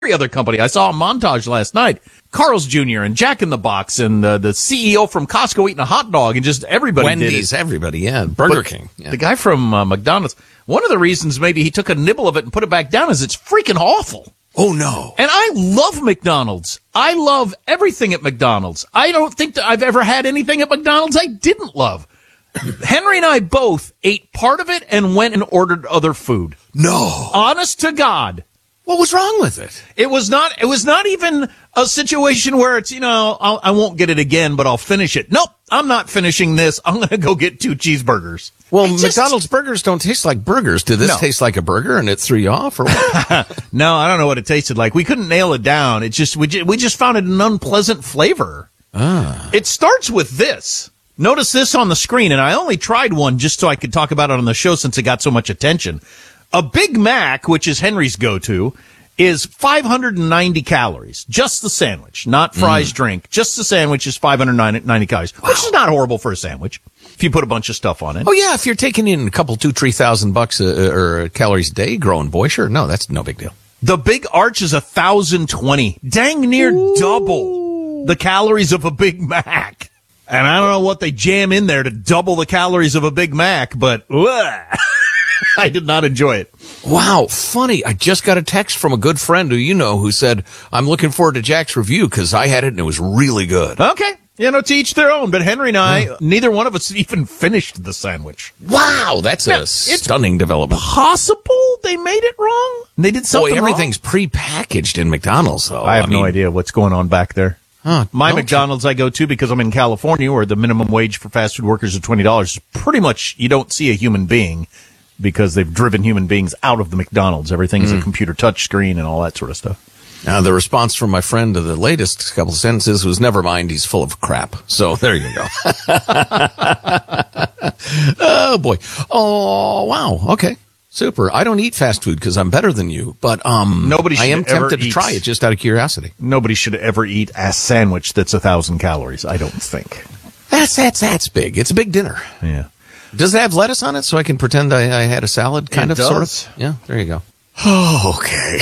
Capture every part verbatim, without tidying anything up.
every other company. I saw a montage last night. Carl's Junior and Jack in the Box and uh, the C E O from Costco eating a hot dog and just everybody Wendy's, did it. everybody, yeah. Burger But King. Yeah. The guy from uh, McDonald's, one of the reasons maybe he took a nibble of it and put it back down is it's freaking awful. Oh, no. And I love McDonald's. I love everything at McDonald's. I don't think that I've ever had anything at McDonald's I didn't love. Henry and I both ate part of it and went and ordered other food. No. Honest to God. What was wrong with it? It was not, it was not even a situation where it's, you know, I'll, I won't get it again, but I'll finish it. Nope, I'm not finishing this. I'm going to go get two cheeseburgers. Well, just, McDonald's burgers don't taste like burgers. Did this No. taste like a burger and it threw you off or what? No, I don't know what it tasted like. We couldn't nail it down. It just, we just, we just found it an unpleasant flavor. Ah. It starts with this. Notice this on the screen, and I only tried one just so I could talk about it on the show since it got so much attention. A Big Mac, which is Henry's go-to, is five hundred ninety calories. Just the sandwich, not fries, mm. drink. Just the sandwich is five hundred ninety calories, wow. which is not horrible for a sandwich if you put a bunch of stuff on it. Oh, yeah, if you're taking in a couple, two, three thousand bucks uh, or calories a day, growing boy, sure. No, that's no big deal. The Big Arch is one thousand twenty, dang near Ooh. double the calories of a Big Mac. And I don't know what they jam in there to double the calories of a Big Mac, but uh, I did not enjoy it. Wow, funny. I just got a text from a good friend who you know who said, I'm looking forward to Jack's review because I had it and it was really good. Okay. You know, to each their own. But Henry and I, yeah. neither one of us even finished the sandwich. Wow, that's now, a stunning development. Possible they made it wrong? They did something Boy, everything's wrong? pre-packaged in McDonald's, though. I have I no mean, idea what's going on back there. Huh, My McDonald's you? I go to because I'm in California where the minimum wage for fast food workers is twenty dollars. Pretty much you don't see a human being because they've driven human beings out of the McDonald's. Everything is mm. a computer touch screen and all that sort of stuff. Now, the response from my friend to the latest couple of sentences was, never mind, he's full of crap. So there you go. Oh, boy. Oh, wow. Okay. Super. I don't eat fast food because I'm better than you, but um, nobody I am tempted eat, to try it just out of curiosity. Nobody should ever eat a sandwich that's a thousand calories, I don't think. That's that's that's big. It's a big dinner. Yeah. Does it have lettuce on it so I can pretend I, I had a salad kind it of, does. sort of? Yeah, there you go. Oh, okay.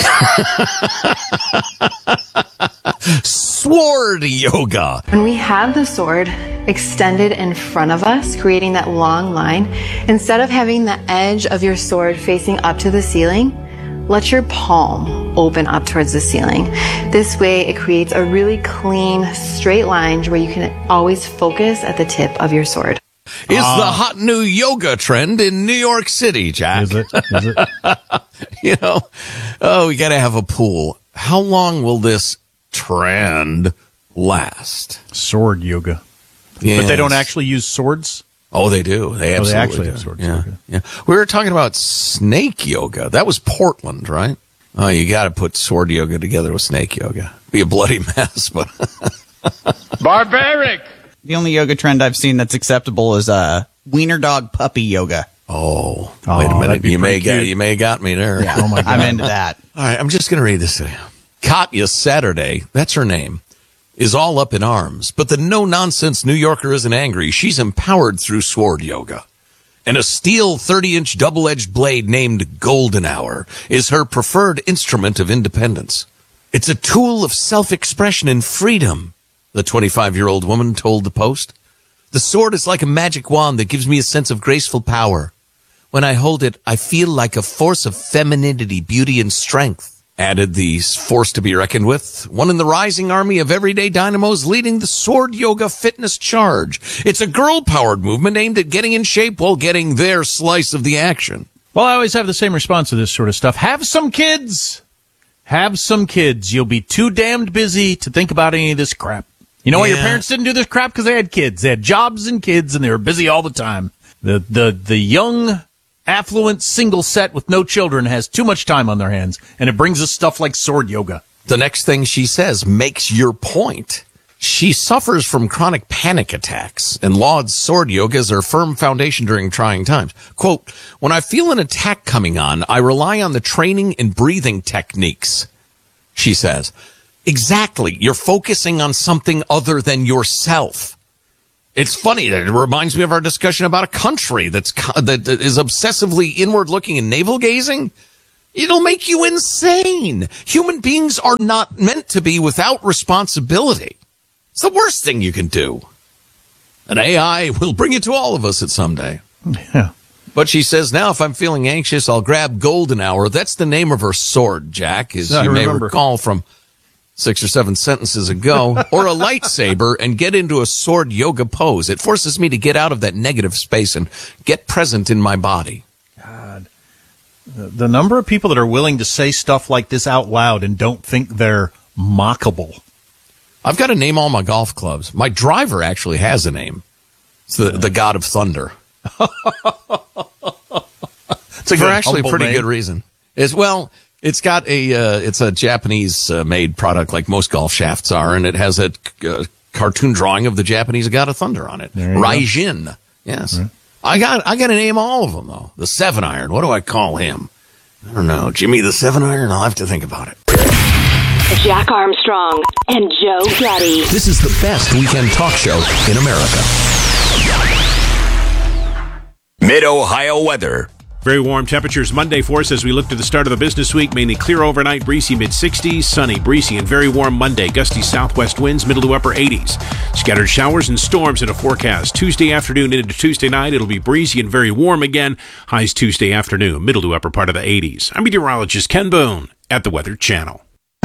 Sword yoga. When we have the sword extended in front of us, creating that long line, instead of having the edge of your sword facing up to the ceiling, let your palm open up towards the ceiling. This way it creates a really clean, straight line where you can always focus at the tip of your sword. It's uh, the Ah. hot new yoga trend in New York City, Jack. Is it? Is it? You know, oh, we got to have a pool. How long will this trend last? Sword yoga. Yes. But they don't actually use swords? Oh, they do. They absolutely oh, they actually do. have swords. Yeah. Okay. Yeah. We were talking about snake yoga. That was Portland, right? Oh, you got to put sword yoga together with snake yoga. Be a bloody mess, but barbaric. The only yoga trend I've seen that's acceptable is uh, wiener dog puppy yoga. Oh, oh wait a minute. You may, cute. got, you may have got me there. Yeah. Oh my God. I'm into that. All right, I'm just going to read this to you. Katya Saturday, that's her name, is all up in arms. But the no-nonsense New Yorker isn't angry. She's empowered through sword yoga. And a steel thirty-inch double-edged blade named Golden Hour is her preferred instrument of independence. It's a tool of self-expression and freedom, the twenty-five-year-old woman told the Post. The sword is like a magic wand that gives me a sense of graceful power. When I hold it, I feel like a force of femininity, beauty, and strength. Added the force to be reckoned with, one in the rising army of everyday dynamos leading the sword yoga fitness charge. It's a girl-powered movement aimed at getting in shape while getting their slice of the action. Well, I always have the same response to this sort of stuff. Have some kids. Have some kids. You'll be too damned busy to think about any of this crap. You know why Yeah. your parents didn't do this crap? Because they had kids. They had jobs and kids, and they were busy all the time. The the the young, affluent single set with no children has too much time on their hands, and it brings us stuff like sword yoga. The next thing she says makes your point. She suffers from chronic panic attacks and lauds sword yoga as her firm foundation during trying times. Quote, when I feel an attack coming on, I rely on the training and breathing techniques, she says. Exactly. You're focusing on something other than yourself. It's funny that it reminds me of our discussion about a country that's that is obsessively inward looking and navel gazing. It'll make you insane. Human beings are not meant to be without responsibility. It's the worst thing you can do. An A I will bring it to all of us at some day. Yeah. But she says now if I'm feeling anxious, I'll grab Golden Hour. That's the name of her sword, Jack, as I you may remember. recall from six or seven sentences ago. Or a lightsaber and get into a sword yoga pose. It forces me to get out of that negative space and get present in my body. God. The, the number of people that are willing to say stuff like this out loud and don't think they're mockable. I've got to name all my golf clubs. My driver actually has a name. It's the, the God of Thunder. It's a For good, actually a humble pretty name. good reason. As well, it's got a uh, it's a Japanese uh, made product like most golf shafts are, and it has a uh, cartoon drawing of the Japanese God of Thunder on it. There you Raijin. Yes. Right. I got I got to name all of them though. The seven iron. What do I call him? I don't know. Jimmy the seven iron. I'll have to think about it. Jack Armstrong and Joe Getty. This is the best weekend talk show in America. Mid-Ohio weather. Very warm temperatures Monday for us as we look to the start of the business week. Mainly clear overnight, breezy mid-sixties, sunny, breezy, and very warm Monday. Gusty southwest winds, middle to upper eighties. Scattered showers and storms in a forecast. Tuesday afternoon into Tuesday night, it'll be breezy and very warm again. Highs Tuesday afternoon, middle to upper part of the eighties. I'm meteorologist Ken Boone at the Weather Channel.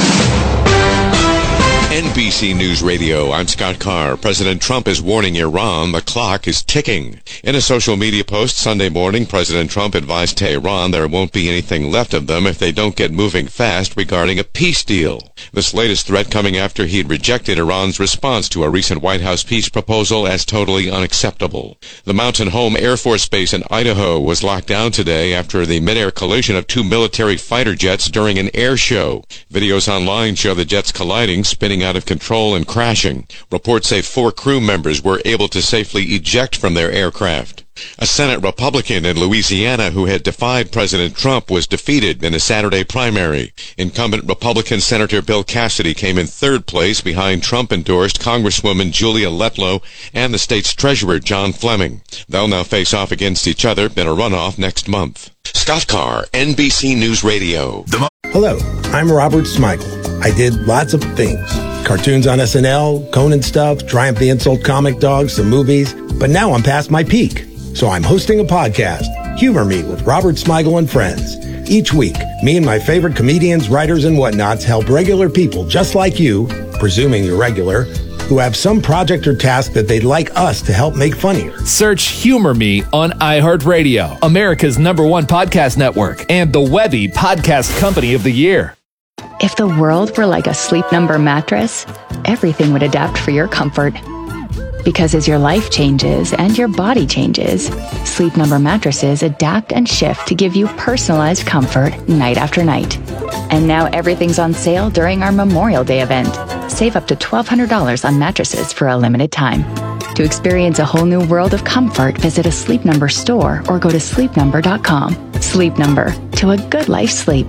N B C News Radio, I'm Scott Carr. President Trump is warning Iran the clock is ticking. In a social media post Sunday morning, President Trump advised Tehran there won't be anything left of them if they don't get moving fast regarding a peace deal. This latest threat coming after he'd rejected Iran's response to a recent White House peace proposal as totally unacceptable. The Mountain Home Air Force Base in Idaho was locked down today after the mid-air collision of two military fighter jets during an air show. Videos online show the jets colliding, spinning out of control and crashing. Reports say four crew members were able to safely eject from their aircraft. A Senate Republican in Louisiana who had defied President Trump was defeated in a Saturday primary. Incumbent Republican Senator Bill Cassidy came in third place behind Trump-endorsed Congresswoman Julia Letlow and the state's treasurer John Fleming. They'll now face off against each other in a runoff next month. Scott Carr, N B C News Radio. Hello, I'm Robert Smigel. I did lots of things. Cartoons on S N L, Conan stuff, Triumph the Insult Comic Dogs, some movies. But now I'm past my peak. So I'm hosting a podcast, Humor Me with Robert Smigel and Friends. Each week, me and my favorite comedians, writers, and whatnots help regular people just like you, presuming you're regular, who have some project or task that they'd like us to help make funnier. Search Humor Me on iHeartRadio, America's number one podcast network, and the Webby Podcast Company of the Year. If the world were like a Sleep Number mattress, everything would adapt for your comfort. Because as your life changes and your body changes, Sleep Number mattresses adapt and shift to give you personalized comfort night after night. And now everything's on sale during our Memorial Day event. Save up to twelve hundred dollars on mattresses for a limited time. To experience a whole new world of comfort, visit a Sleep Number store or go to sleep number dot com. Sleep Number, to a good life's sleep.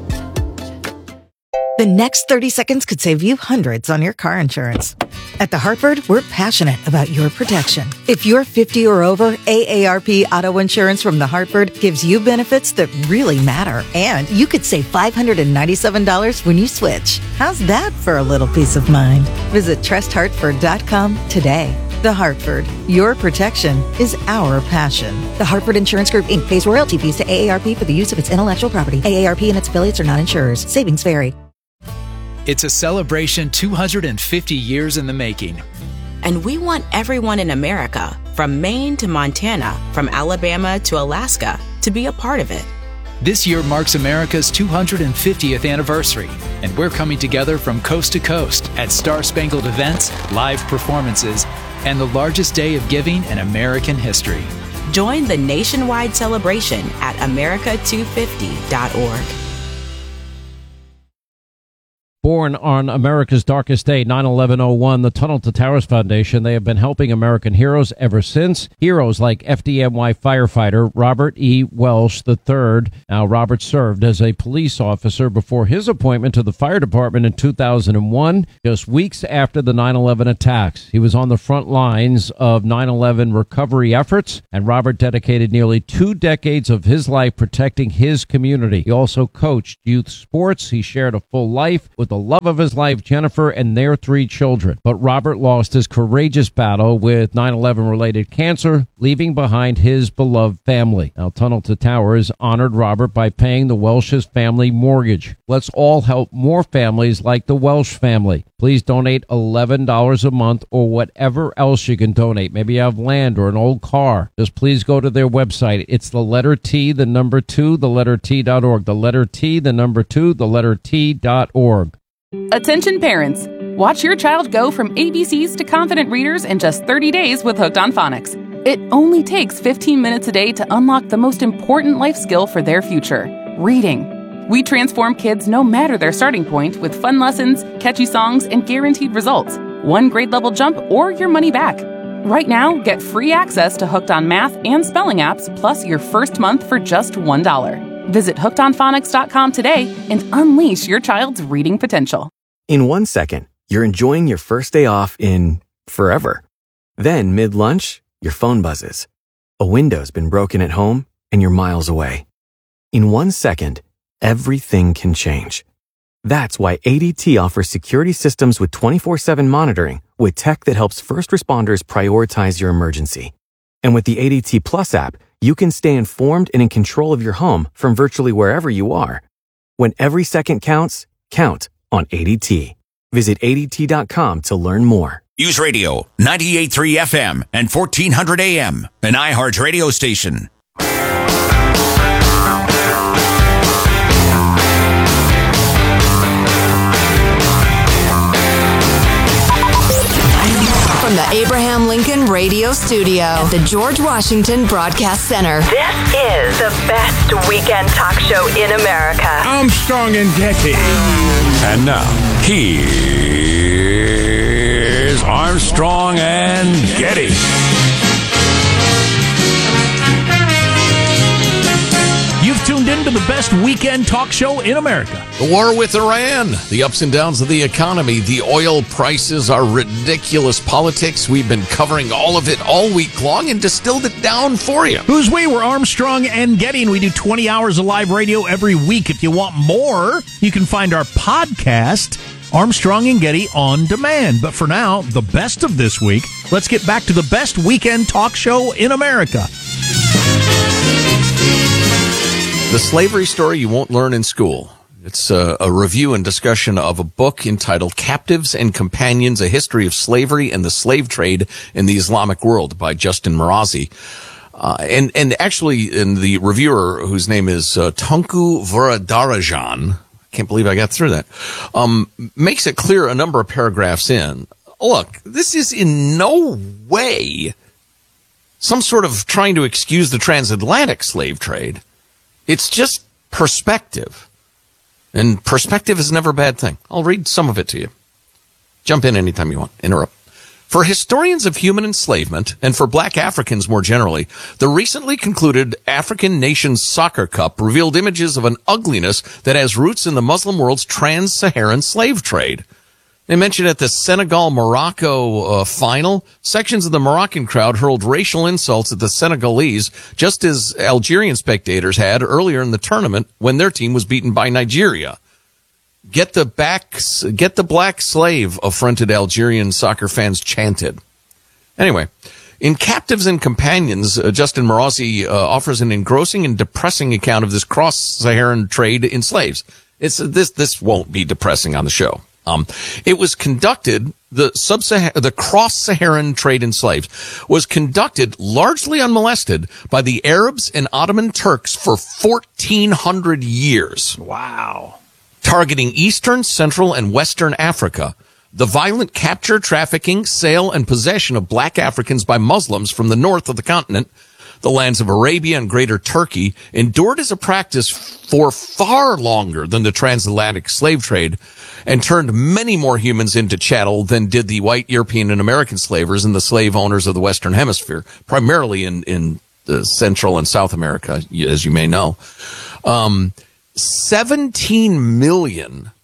The next thirty seconds could save you hundreds on your car insurance. At The Hartford, we're passionate about your protection. If you're fifty or over, A A R P Auto Insurance from The Hartford gives you benefits that really matter. And you could save five hundred ninety-seven dollars when you switch. How's that for a little peace of mind? Visit trust hartford dot com today. The Hartford, your protection is our passion. The Hartford Insurance Group, Incorporated pays royalty fees to A A R P for the use of its intellectual property. A A R P and its affiliates are not insurers. Savings vary. It's a celebration two hundred fifty years in the making. And we want everyone in America, from Maine to Montana, from Alabama to Alaska, to be a part of it. This year marks America's two hundred fiftieth anniversary, and we're coming together from coast to coast at Star-Spangled events, live performances, and the largest day of giving in American history. Join the nationwide celebration at america two fifty dot org. Born on America's darkest day, nine eleven oh one, the Tunnel to Towers Foundation, they have been helping American heroes ever since. Heroes like F D N Y firefighter Robert E. Welsh the third. Now, Robert served as a police officer before his appointment to the fire department in two thousand one, just weeks after the nine eleven attacks. He was on the front lines of nine eleven recovery efforts, and Robert dedicated nearly two decades of his life protecting his community. He also coached youth sports. He shared a full life with the love of his life, Jennifer, and their three children. But Robert lost his courageous battle with nine eleven related cancer, leaving behind his beloved family. Now, Tunnel to Towers honored Robert by paying the Welsh's family mortgage. Let's all help more families like the Welsh family. Please donate eleven dollars a month or whatever else you can donate. Maybe you have land or an old car. Just please go to their website. It's the letter T, the number two, the letter T dot org. The letter T, the number two, the letter T dot org. Attention parents. Watch your child go from A B Cs to confident readers in just thirty days with Hooked on Phonics. It only takes fifteen minutes a day to unlock the most important life skill for their future, reading. We transform kids no matter their starting point with fun lessons, catchy songs, and guaranteed results. One grade level jump or your money back. Right now, get free access to Hooked on Math and Spelling apps, plus your first month for just one dollar. Visit hooked on phonics dot com today and unleash your child's reading potential. In one second, you're enjoying your first day off in forever. Then, mid-lunch, your phone buzzes. A window's been broken at home and you're miles away. In one second, everything can change. That's why A D T offers security systems with twenty-four seven monitoring with tech that helps first responders prioritize your emergency. And with the A D T Plus app, you can stay informed and in control of your home from virtually wherever you are. When every second counts, count on A D T. Visit A D T dot com to learn more. News Radio, ninety-eight point three F M and fourteen hundred A M, an iHeart radio station. From the Abraham Lincoln Radio Studio at the George Washington Broadcast Center. This is the best weekend talk show in America. Armstrong and Getty. And now, here's Armstrong and Getty. You've tuned into the best weekend talk show in America. The war with Iran, the ups and downs of the economy, the oil prices, our ridiculous politics. We've been covering all of it all week long and distilled it down for you. Who's we? We're Armstrong and Getty, and we do twenty hours of live radio every week. If you want more, you can find our podcast, Armstrong and Getty On Demand. But for now, the best of this week, let's get back to the best weekend talk show in America. The slavery story you won't learn in school. It's a, a review and discussion of a book entitled Captives and Companions, A History of Slavery and the Slave Trade in the Islamic World by Justin Marazi. Uh, and, and actually, in the reviewer, whose name is uh, Tunku Varadarajan, can't believe I got through that, um, makes it clear a number of paragraphs in. Look, this is in no way some sort of trying to excuse the transatlantic slave trade. It's just perspective. And perspective is never a bad thing. I'll read some of it to you. Jump in anytime you want. Interrupt. For historians of human enslavement, and for black Africans more generally, the recently concluded African Nations Soccer Cup revealed images of an ugliness that has roots in the Muslim world's trans-Saharan slave trade. They mentioned at the Senegal-Morocco uh, final, sections of the Moroccan crowd hurled racial insults at the Senegalese, just as Algerian spectators had earlier in the tournament when their team was beaten by Nigeria. Get the back, get the black slave, affronted Algerian soccer fans chanted. Anyway, in Captives and Companions, uh, Justin Marazi uh, offers an engrossing and depressing account of this cross-Saharan trade in slaves. It's uh, this this won't be depressing on the show. Um, it was conducted, the sub-Saharan, the cross-Saharan trade in slaves was conducted largely unmolested by the Arabs and Ottoman Turks for fourteen hundred years. Wow. Targeting Eastern, Central, and Western Africa. The violent capture, trafficking, sale, and possession of black Africans by Muslims from the north of the continent, the lands of Arabia and Greater Turkey, endured as a practice for far longer than the transatlantic slave trade, and turned many more humans into chattel than did the white European and American slavers and the slave owners of the Western Hemisphere, primarily in, in the Central and South America, as you may know. Um, seventeen million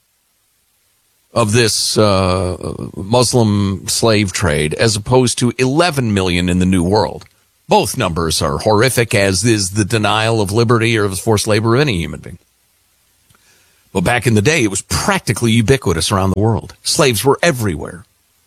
of this uh, Muslim slave trade, as opposed to eleven million in the New World. Both numbers are horrific, as is the denial of liberty or of forced labor of any human being. But back in the day, it was practically ubiquitous around the world. Slaves were everywhere.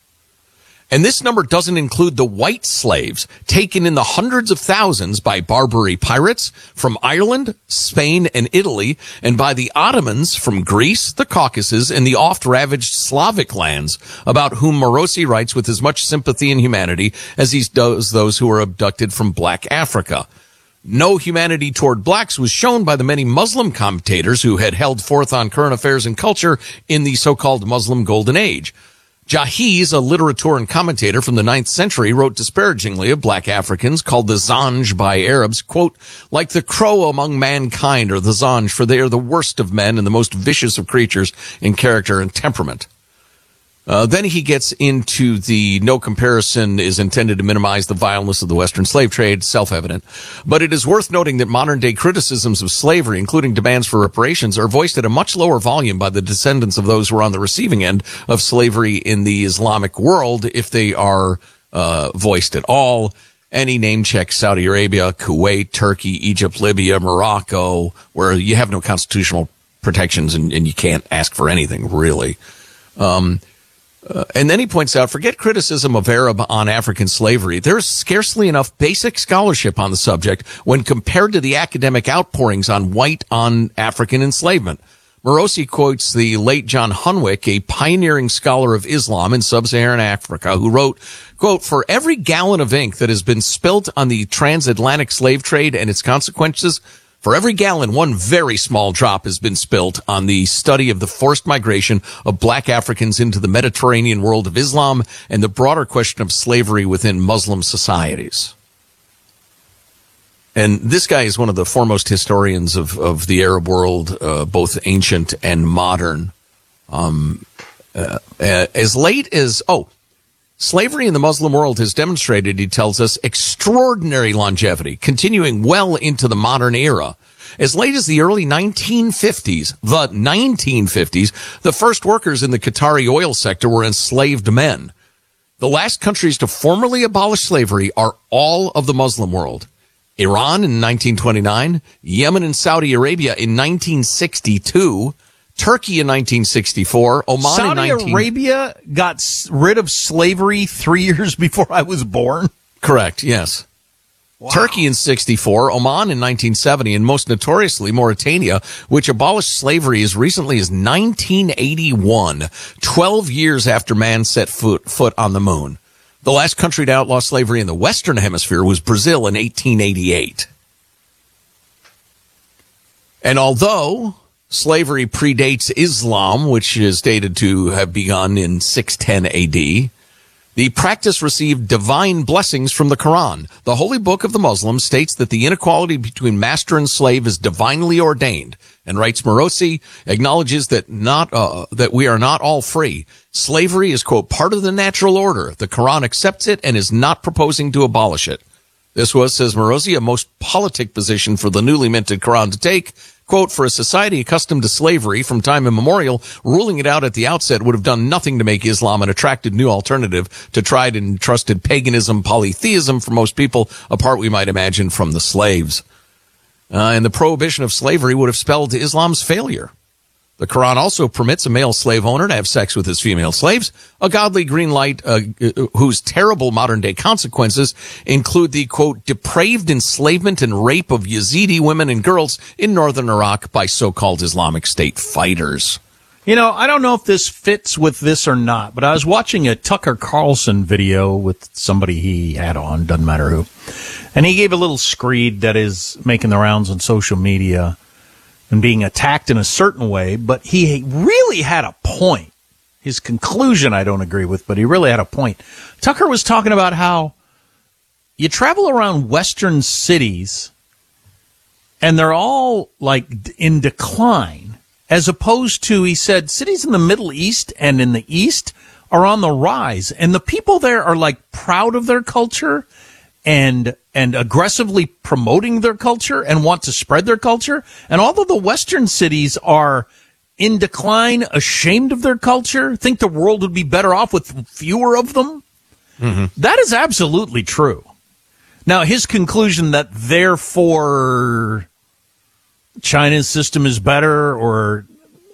And this number doesn't include the white slaves taken in the hundreds of thousands by Barbary pirates from Ireland, Spain, and Italy, and by the Ottomans from Greece, the Caucasus, and the oft-ravaged Slavic lands, about whom Morosi writes with as much sympathy and humanity as he does those who were abducted from Black Africa. No humanity toward blacks was shown by the many Muslim commentators who had held forth on current affairs and culture in the so-called Muslim Golden Age. Jahiz, a literateur and commentator from the ninth century, wrote disparagingly of black Africans, called the Zanj by Arabs, quote, like the crow among mankind, or the Zanj, for they are the worst of men and the most vicious of creatures in character and temperament. Uh, then he gets into the no comparison is intended to minimize the vileness of the Western slave trade, self-evident. But it is worth noting that modern-day criticisms of slavery, including demands for reparations, are voiced at a much lower volume by the descendants of those who are on the receiving end of slavery in the Islamic world, if they are uh, voiced at all. Any name check Saudi Arabia, Kuwait, Turkey, Egypt, Libya, Morocco, where you have no constitutional protections and, and you can't ask for anything, really. Um Uh, and then he points out, forget criticism of Arab on African slavery. There is scarcely enough basic scholarship on the subject when compared to the academic outpourings on white on African enslavement. Morosi quotes the late John Hunwick, a pioneering scholar of Islam in sub-Saharan Africa, who wrote, quote, for every gallon of ink that has been spilt on the transatlantic slave trade and its consequences, for every gallon, one very small drop has been spilt on the study of the forced migration of black Africans into the Mediterranean world of Islam and the broader question of slavery within Muslim societies. And this guy is one of the foremost historians of, of the Arab world, uh, both ancient and modern. Um, uh, as late as, oh, slavery in the Muslim world has demonstrated, he tells us, extraordinary longevity, continuing well into the modern era. As late as the early nineteen fifties, the nineteen fifties, the first workers in the Qatari oil sector were enslaved men. The last countries to formally abolish slavery are all of the Muslim world. Iran in nineteen twenty-nine, Yemen and Saudi Arabia in nineteen sixty-two, Turkey in nineteen sixty-four, Oman Saudi in nineteen... Saudi Arabia got rid of slavery three years before I was born? Correct, yes. Wow. Turkey in sixty-four, Oman in nineteen seventy, and most notoriously Mauritania, which abolished slavery as recently as nineteen eighty-one, twelve years after man set foot, foot on the moon. The last country to outlaw slavery in the Western Hemisphere was Brazil in eighteen eighty-eight. And although slavery predates Islam, which is stated to have begun in six ten A D, the practice received divine blessings from the Quran. The holy book of the Muslims states that the inequality between master and slave is divinely ordained, and writes Morosi, acknowledges that not uh, that we are not all free. Slavery is, quote, part of the natural order. The Quran accepts it and is not proposing to abolish it. This was, says Morosi, a most politic position for the newly minted Quran to take. Quote, for a society accustomed to slavery from time immemorial, ruling it out at the outset would have done nothing to make Islam an attractive new alternative to tried and trusted paganism, polytheism for most people, apart, we might imagine, from the slaves. Uh, and the prohibition of slavery would have spelled Islam's failure. The Quran also permits a male slave owner to have sex with his female slaves, a godly green light uh, whose terrible modern-day consequences include the, quote, depraved enslavement and rape of Yazidi women and girls in northern Iraq by so-called Islamic State fighters. You know, I don't know if this fits with this or not, but I was watching a Tucker Carlson video with somebody he had on, doesn't matter who, and he gave a little screed that is making the rounds on social media and being attacked in a certain way, but he really had a point. His conclusion I don't agree with, but he really had a point. Tucker was talking about how you travel around Western cities, and they're all, like, in decline, as opposed to, he said, cities in the Middle East and in the East are on the rise. And the people there are like proud of their culture and and aggressively promoting their culture and want to spread their culture. And although the Western cities are in decline, ashamed of their culture, think the world would be better off with fewer of them, mm-hmm. that is absolutely true. Now, his conclusion that therefore China's system is better, or,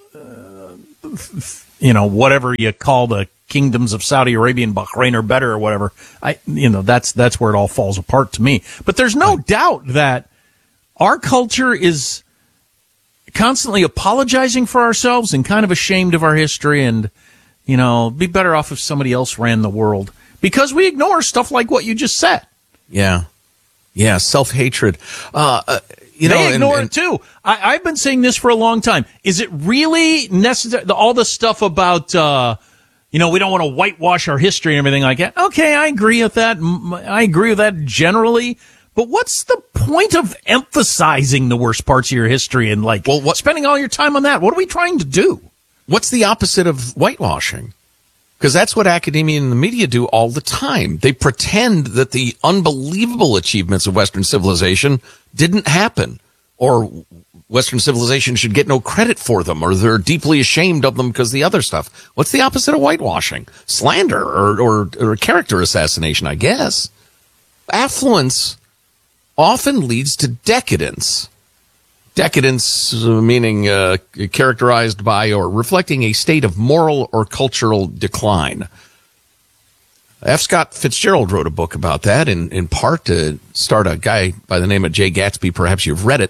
uh, you know, whatever you call the kingdoms of Saudi Arabia and Bahrain are better or whatever, I, you know, that's, that's where it all falls apart to me. But there's no doubt that our culture is constantly apologizing for ourselves and kind of ashamed of our history, and, you know, be better off if somebody else ran the world, because we ignore stuff like what you just said. Yeah. Yeah. Self-hatred. Uh, uh You know, they ignore and, and, it too. I, I've been saying this for a long time. Is it really necessary? All the stuff about, uh, you know, we don't want to whitewash our history and everything like that. Okay, I agree with that. I agree with that generally. But what's the point of emphasizing the worst parts of your history and like well, what, spending all your time on that? What are we trying to do? What's the opposite of whitewashing? Because that's what academia and the media do all the time. They pretend that the unbelievable achievements of Western civilization didn't happen, or Western civilization should get no credit for them, or they're deeply ashamed of them because of the other stuff. What's the opposite of whitewashing? Slander or, or, or character assassination, I guess. Affluence often leads to decadence. Decadence uh, meaning uh, characterized by or reflecting a state of moral or cultural decline. F. Scott Fitzgerald wrote a book about that, in, in part to start a guy by the name of Jay Gatsby. Perhaps you've read it.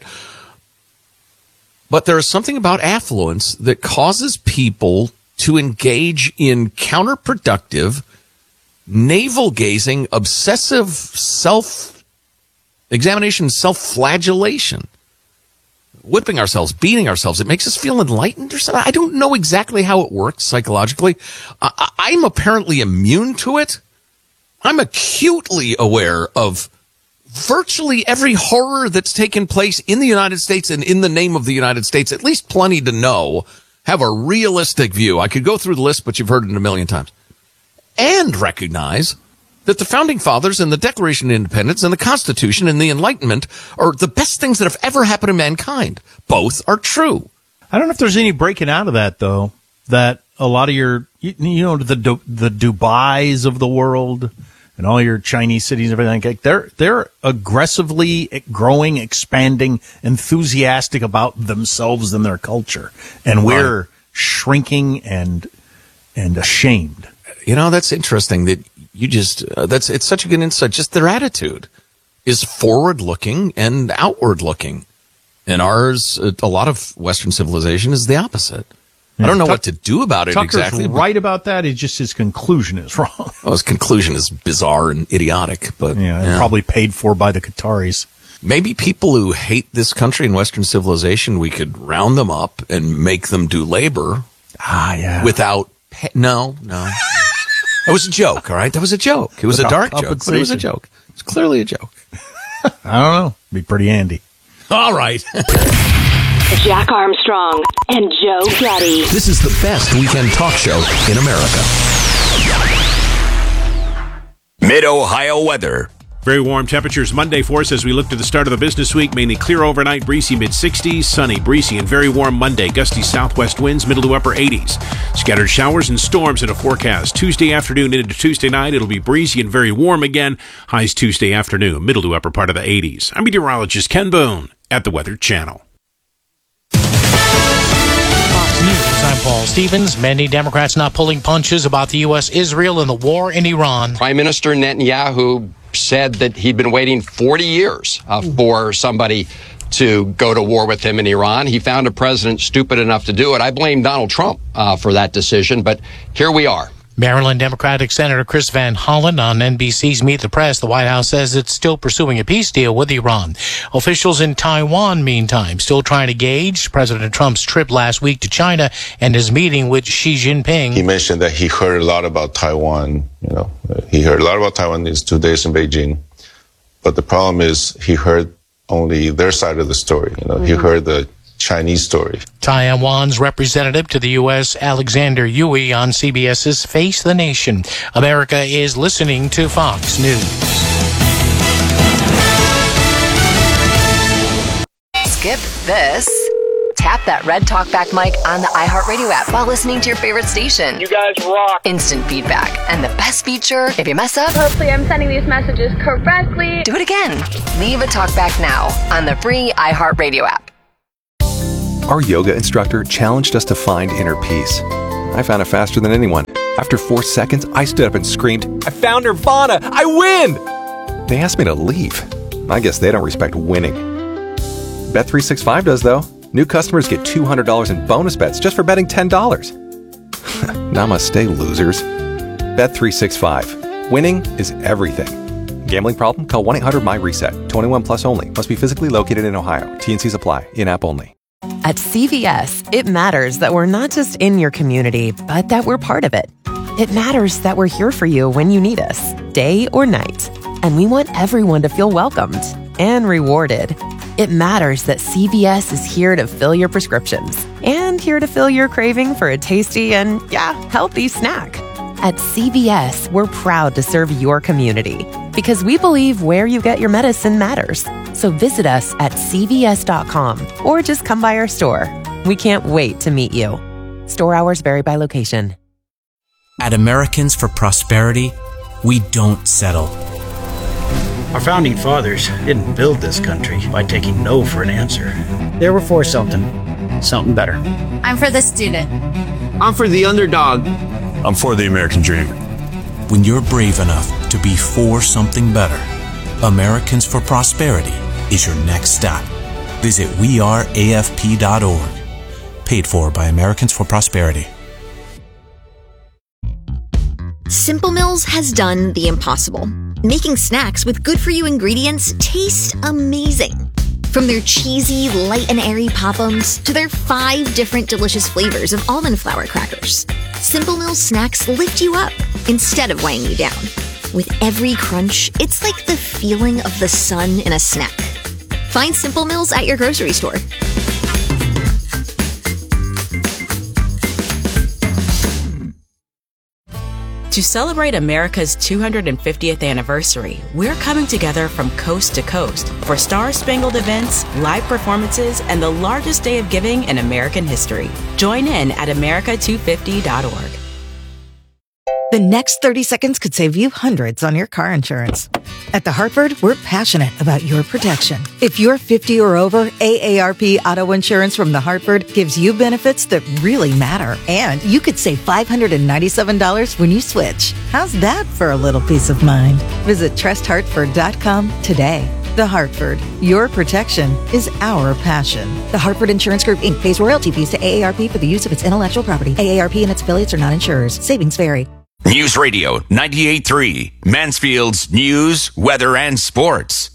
But there is something about affluence that causes people to engage in counterproductive, navel-gazing, obsessive self-examination, self-flagellation. Whipping ourselves, beating ourselves. It makes us feel enlightened or something. I don't know exactly how it works psychologically. I- I'm apparently immune to it. I'm acutely aware of virtually every horror that's taken place in the United States and in the name of the United States. At least plenty to know. Have a realistic view. I could go through the list, but you've heard it a million times. And recognize that the Founding Fathers and the Declaration of Independence and the Constitution and the Enlightenment are the best things that have ever happened to mankind. Both are true. I don't know if there's any breaking out of that, though, that a lot of your, you, you know, the the Dubais of the world and all your Chinese cities and everything, like they're, they're aggressively growing, expanding, enthusiastic about themselves and their culture. And we're right. shrinking and and ashamed. You know, that's interesting that you just, uh, that's, it's such a good insight. Just their attitude is forward looking and outward looking. And ours, a lot of Western civilization is the opposite. Yeah. I don't know Tuck, what to do about it Tucker's exactly. right about that. It's just his conclusion is wrong. Well, his conclusion is bizarre and idiotic, but yeah, yeah. probably paid for by the Qataris. Maybe people who hate this country and Western civilization, we could round them up and make them do labor. Ah, yeah. Without, pay- no, no. That was a joke, all right? That was a joke. It was Without a dark joke, but it was a joke. It's clearly a joke. I don't know. Be pretty handy. All right. Jack Armstrong and Joe Getty. This is the best weekend talk show in America. Mid-Ohio weather. Very warm temperatures Monday for us as we look to the start of the business week. Mainly clear overnight, breezy mid-sixties, sunny, breezy, and very warm Monday. Gusty southwest winds, middle to upper eighties. Scattered showers and storms in a forecast. Tuesday afternoon into Tuesday night, it'll be breezy and very warm again. Highs Tuesday afternoon, middle to upper part of the eighties. I'm meteorologist Ken Boone at the Weather Channel. Fox News, I'm Paul Stevens. Many Democrats not pulling punches about the U S, Israel, and the war in Iran. Prime Minister Netanyahu said that he'd been waiting forty years uh, for somebody to go to war with him in Iran. He found a president stupid enough to do it. I blame Donald Trump uh, for that decision, but here we are. Maryland Democratic Senator Chris Van Hollen on N B C's Meet the Press. The White House says it's still pursuing a peace deal with Iran. Officials in Taiwan, meantime, still trying to gauge President Trump's trip last week to China and his meeting with Xi Jinping. He mentioned that he heard a lot about Taiwan. You know, he heard a lot about Taiwan these two days in Beijing. But the problem is he heard only their side of the story. You know, mm-hmm. He heard the Chinese story. Taiwan's representative to the U S, Alexander Yui, on CBS's Face the Nation. America is listening to Fox News. Skip this. Tap that red talkback mic on the iHeartRadio app while listening to your favorite station. You guys rock. Instant feedback. And the best feature, if you mess up, hopefully I'm sending these messages correctly. Do it again. Leave a talkback now on the free iHeartRadio app. Our yoga instructor challenged us to find inner peace. I found it faster than anyone. After four seconds, I stood up and screamed, "I found Nirvana! I win!" They asked me to leave. I guess they don't respect winning. Bet three sixty-five does, though. New customers get two hundred dollars in bonus bets just for betting ten dollars. Namaste, losers. Bet three sixty-five. Winning is everything. Gambling problem? Call one eight hundred M Y reset. twenty-one plus only. Must be physically located in Ohio. T and Cs apply. In-app only. At C V S, it matters that we're not just in your community, but that we're part of it. It matters that we're here for you when you need us, day or night. And we want everyone to feel welcomed and rewarded. It matters that C V S is here to fill your prescriptions and here to fill your craving for a tasty and, yeah, healthy snack. At C V S, we're proud to serve your community because we believe where you get your medicine matters. So visit us at C V S dot com or just come by our store. We can't wait to meet you. Store hours vary by location. At Americans for Prosperity, we don't settle. Our founding fathers didn't build this country by taking no for an answer. They were for something, something better. I'm for the student. I'm for the underdog. I'm for the American dream. When you're brave enough to be for something better, Americans for Prosperity is your next stop. Visit we are A F P dot org. Paid for by Americans for Prosperity. Simple Mills has done the impossible. Making snacks with good-for-you ingredients taste amazing. From their cheesy, light and airy Pop-Ums to their five different delicious flavors of almond flour crackers, Simple Mills snacks lift you up instead of weighing you down. With every crunch, it's like the feeling of the sun in a snack. Find Simple Mills at your grocery store. To celebrate America's two hundred fiftieth anniversary, we're coming together from coast to coast for star-spangled events, live performances, and the largest day of giving in American history. Join in at America two fifty dot org. The next thirty seconds could save you hundreds on your car insurance. At The Hartford, we're passionate about your protection. If you're fifty or over, A A R P Auto Insurance from The Hartford gives you benefits that really matter. And you could save five hundred ninety-seven dollars when you switch. How's that for a little peace of mind? Visit trust hartford dot com today. The Hartford, your protection is our passion. The Hartford Insurance Group, Incorporated pays royalty fees to A A R P for the use of its intellectual property. A A R P and its affiliates are not insurers. Savings vary. News Radio ninety-eight point three, Mansfield's news, weather, and sports.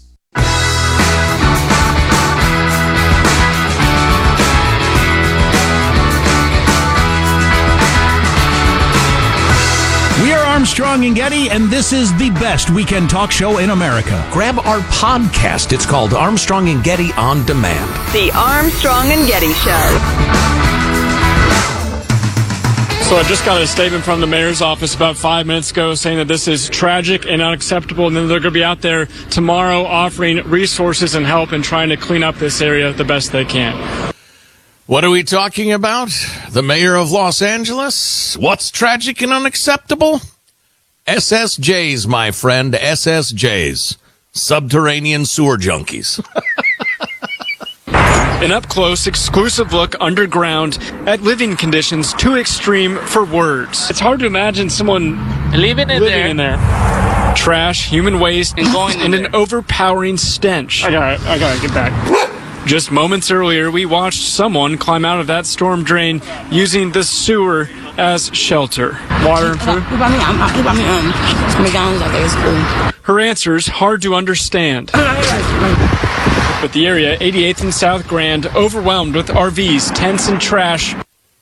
We are Armstrong and Getty, and this is the best weekend talk show in America. Grab our podcast. It's called Armstrong and Getty On Demand. The Armstrong and Getty Show. So I just got a statement from the mayor's office about five minutes ago saying that this is tragic and unacceptable, and then they're going to be out there tomorrow offering resources and help and trying to clean up this area the best they can. What are we talking about? The mayor of Los Angeles? What's tragic and unacceptable? S S Js, my friend, S S Js. Subterranean sewer junkies. An up-close, exclusive look underground at living conditions too extreme for words. It's hard to imagine someone living in, living there. in there. Trash, human waste, and, going and an overpowering stench. I gotta, I gotta get back. Just moments earlier, we watched someone climb out of that storm drain using the sewer as shelter. Water and food? Her answer's hard to understand. But the area, eighty-eighth and South Grand, overwhelmed with R Vs, tents, and trash.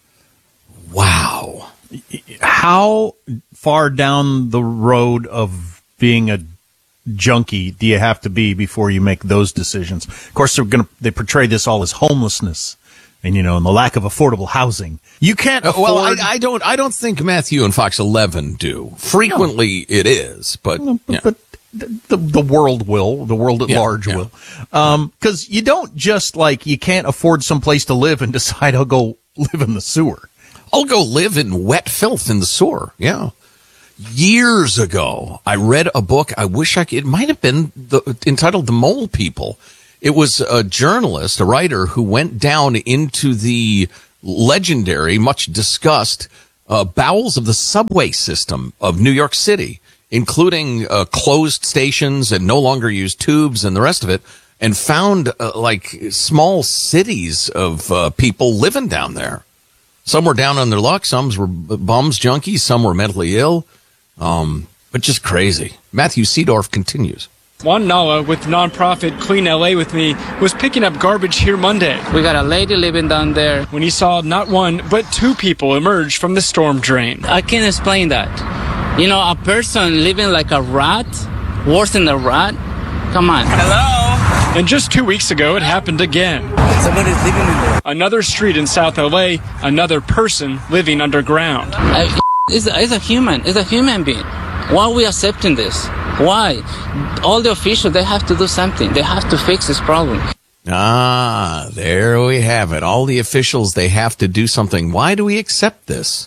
Wow. How far down the road of being a junkie do you have to be before you make those decisions? Of course, they're going to they portray this all as homelessness. and, you know, and the lack of affordable housing. You can't afford... Well, I, I don't I don't think Matthew and Fox eleven do. Frequently no. It is, but... No, but, yeah. but the, the world will. The world at yeah, large yeah. will. Um, because you don't just, like, you can't afford some place to live and decide I'll go live in the sewer. I'll go live in wet filth in the sewer, yeah. Years ago, I read a book, I wish I could... It might have been the, entitled The Mole People. It was a journalist, a writer, who went down into the legendary, much discussed, uh, bowels of the subway system of New York City, including uh, closed stations and no longer used tubes and the rest of it, and found uh, like small cities of uh, people living down there. Some were down on their luck, some were bums, junkies, some were mentally ill, um, but just crazy. Matthew Seedorf continues. Juan Nala with nonprofit Clean L A with me was picking up garbage here Monday. We got a lady living down there. When he saw not one, but two people emerge from the storm drain. I can't explain that. You know, a person living like a rat, worse than a rat. Come on. Hello? And just two weeks ago, it happened again. Somebody's living in there. Another street in South L A, another person living underground. Uh, it's, a, it's a human. It's a human being. Why are we accepting this? Why? All the officials, they have to do something. They have to fix this problem. Ah, there we have it. All the officials, they have to do something. Why do we accept this?